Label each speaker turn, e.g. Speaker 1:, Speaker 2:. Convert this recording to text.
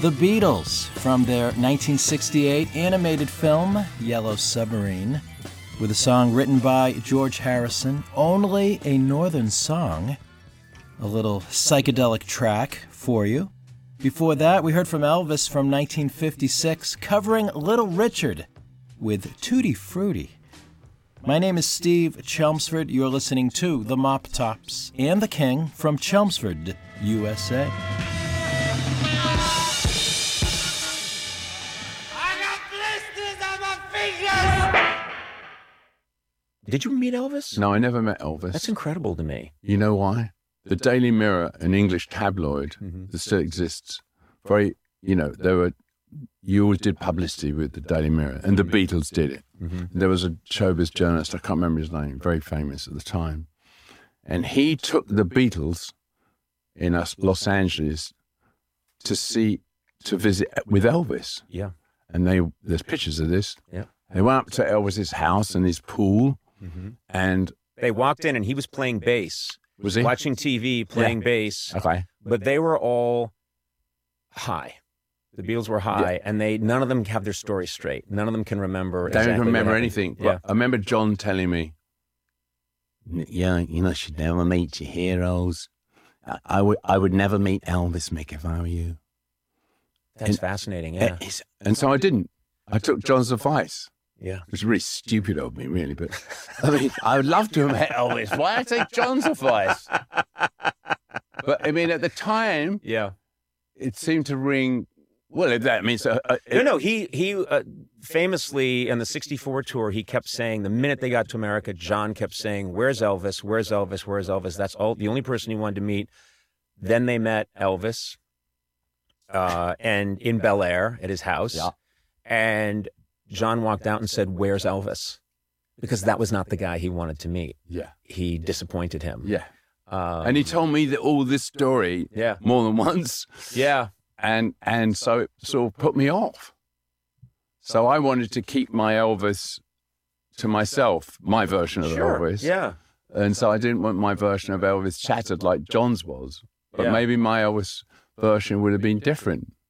Speaker 1: The Beatles from their 1968 animated film, Yellow Submarine, with a song written by George Harrison, Only a Northern Song, a little psychedelic track for you. Before that, we heard from Elvis from 1956, covering Little Richard with Tutti Frutti. My name is Steve Chelmsford. You're listening to The Mop Tops and the King from Chelmsford, USA.
Speaker 2: Did you meet Elvis?
Speaker 3: No, I never met Elvis.
Speaker 2: That's incredible to me.
Speaker 3: You know why? The Daily Mirror, an English tabloid that still exists, you always did publicity with the Daily Mirror, and the Beatles did it. There was a showbiz journalist, I can't remember his name, very famous at the time, and he took the Beatles in Los Angeles to visit with Elvis.
Speaker 2: Yeah.
Speaker 3: And there's pictures of this.
Speaker 2: Yeah.
Speaker 3: They went up to Elvis's house and his pool, and
Speaker 2: they walked in and he was playing bass.
Speaker 3: Was he?
Speaker 2: Watching TV, playing bass.
Speaker 3: Okay.
Speaker 2: But they were all high. The Beatles were high, and none of them have their story straight. None of them can remember.
Speaker 3: They don't remember anything.
Speaker 2: Yeah.
Speaker 3: I remember John telling me, "Yeah, you should never meet your heroes. I would never meet Elvis, Mick, if I were you."
Speaker 2: That's fascinating. Yeah.
Speaker 3: And so I didn't. I took John's advice.
Speaker 2: Yeah.
Speaker 3: It was really stupid of me, really, but I mean, I would love to have met Elvis. Why I take John's advice? But I mean, at the time, it seemed to ring. Well, that means
Speaker 2: He famously in the '64 tour, he kept saying the minute they got to America, John kept saying, "Where's Elvis? Where's Elvis? Where's Elvis?" That's all. The only person he wanted to meet. Then they met Elvis, and in Bel Air at his house, and John walked out and said, "Where's Elvis?" Because that was not the guy he wanted to meet.
Speaker 3: Yeah,
Speaker 2: he disappointed him.
Speaker 3: Yeah, and he told me all this story. More than once.
Speaker 2: Yeah.
Speaker 3: And so it sort of put me off. So I wanted to keep my Elvis to myself, my version of Elvis.
Speaker 2: Yeah.
Speaker 3: And so I didn't want my version of Elvis shattered like John's was. But maybe my Elvis version would have been different.